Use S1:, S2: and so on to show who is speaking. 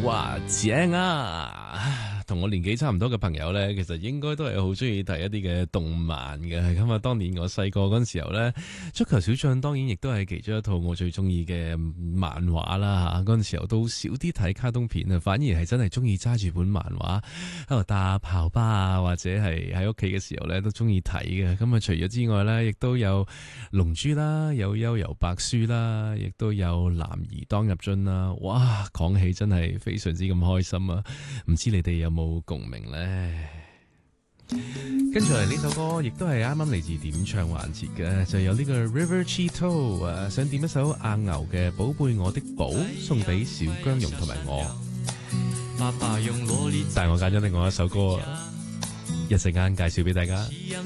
S1: 哇，正啊！同我年紀差唔多嘅朋友呢，其實應該都係好中意睇一啲嘅動漫嘅。咁啊，當年我細個嗰陣時候呢，足球小將當然亦都係其中一套我最中意嘅漫畫啦嚇。嗰陣時候都少啲睇卡通片啊，反而係真係中意揸住本漫畫喺度打校巴啊，或者係喺屋企嘅時候呢都中意睇嘅。咁啊，除咗之外呢，亦都有龍珠啦，有幽遊白書啦，亦都有男兒當入樽啦。哇，講起真係非常之咁開心啊！唔知你哋有冇共鳴呢？跟住嚟呢首歌，亦都係啱啱嚟自點唱環節嘅，就有呢個 River Cheeto 啊，想點一首阿牛嘅《寶貝我的寶》，送俾小姜蓉同埋我。但係我揀咗另外一首歌，一陣間介紹俾大家。